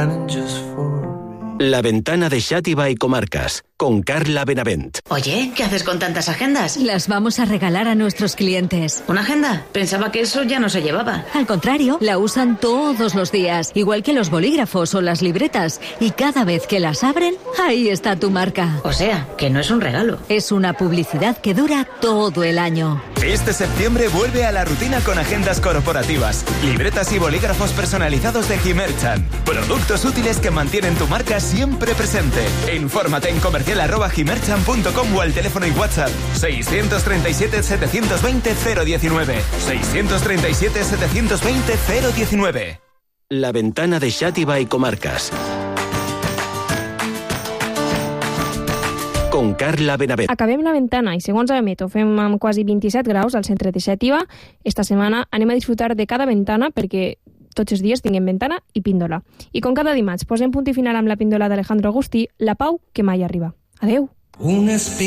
La ventana de Xàtiva y Comarcas, con Carla Benavent. Oye, ¿qué haces con tantas agendas? Las vamos a regalar a nuestros clientes. ¿Una agenda? Pensaba que eso ya no se llevaba. Al contrario, la usan todos los días, igual que los bolígrafos o las libretas. Y cada vez que las abren, ahí está tu marca. O sea, que no es un regalo. Es una publicidad que dura todo el año. Este septiembre vuelve a la rutina con agendas corporativas, libretas y bolígrafos personalizados de Gimerchan. Productos útiles que mantienen tu marca siempre presente. Infórmate en comercial@gimerchan.com o al teléfono y WhatsApp 637 720 019. 637 720 019. La ventana de Xàtiva y Comarcas, con Carla Benavent. Acabem la ventana i segons Ameto fem amb quasi 27 graus al centre de Xàtiva. Esta setmana anem a disfrutar de cada ventana perquè tots els dies tinguem ventana i píndola. I com cada dimarts posem punt i final amb la píndola d'Alejandro Agustí, la pau que mai arriba. Adeu.